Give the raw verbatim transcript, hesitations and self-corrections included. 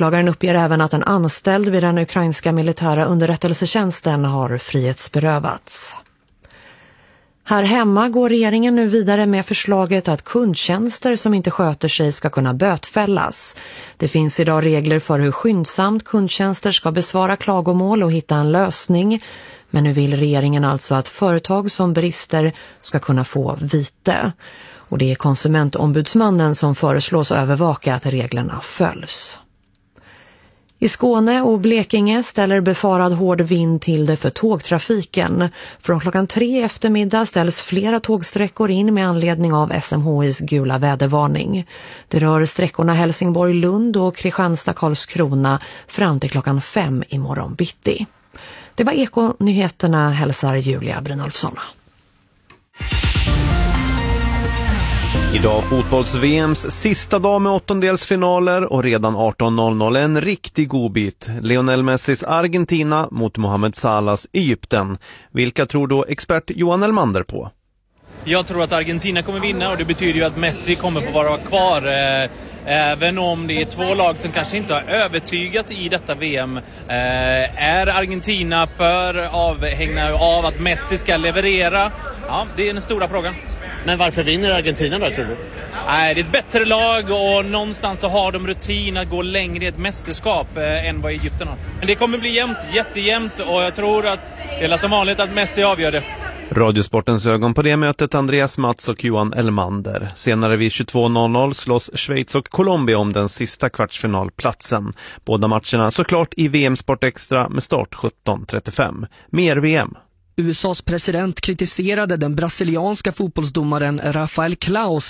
Åklagaren uppger även att en anställd vid den ukrainska militära underrättelsetjänsten har frihetsberövats. Här hemma går regeringen nu vidare med förslaget att kundtjänster som inte sköter sig ska kunna bötfällas. Det finns idag regler för hur skyndsamt kundtjänster ska besvara klagomål och hitta en lösning. Men nu vill regeringen alltså att företag som brister ska kunna få vite. Och det är konsumentombudsmannen som föreslås övervaka att reglerna följs. I Skåne och Blekinge ställer befarad hård vind till det för tågtrafiken. Från klockan tre eftermiddag ställs flera tågsträckor in med anledning av S M H I:s gula vädervarning. Det rör sträckorna Helsingborg-Lund och Kristianstad-Karlskrona fram till klockan fem imorgon bitti. Det var Eko-nyheterna, hälsar Julia Brynolfsson. Idag fotbolls-V M:s sista dag med åttondelsfinaler och redan arton noll noll en riktig godbit. Lionel Messis Argentina mot Mohamed Salahs Egypten. Vilka tror då expert Johan Elmander på? Jag tror att Argentina kommer vinna och det betyder ju att Messi kommer få vara kvar. Även om det är två lag som kanske inte har övertygat i detta V M. Är Argentina för avhängda av att Messi ska leverera? Ja, det är den stora frågan. Men varför vinner Argentina då, tror du? Nej, det är ett bättre lag och någonstans så har de rutin att gå längre i ett mästerskap eh, än vad Egypten har. Men det kommer bli jämnt, jättejämnt och jag tror att det är som vanligt att Messi avgör det. Radiosportens ögon på det mötet, Andreas Mats och Johan Elmander. Senare vid tjugotvå noll noll slåss Schweiz och Colombia om den sista kvartsfinalplatsen. Båda matcherna såklart i V M Sport Extra med start sjutton trettiofem. Mer V M. U S A:s president kritiserade den brasilianska fotbollsdomaren Rafael Claus